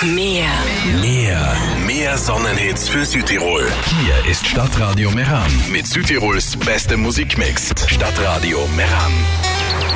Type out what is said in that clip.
Mehr Sonnenhits für Südtirol. Hier ist Stadtradio Meran mit Südtirols bestem Musikmix. Stadtradio Meran.